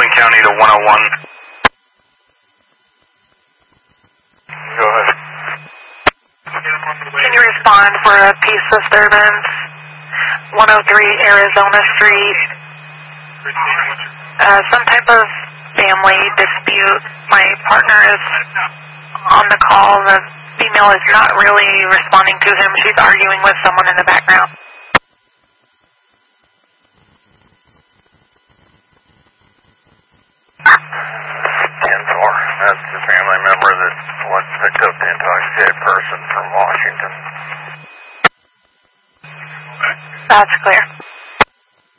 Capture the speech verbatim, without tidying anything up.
Queen County to one oh one. Go ahead. Can you respond for a peace disturbance? one oh three Arizona Street. Uh, some type of family dispute. My partner is on the call. The female is not really responding to him. She's arguing with someone in the background. ten four. That's the family member that was picked up the intoxicated person from Washington. That's clear.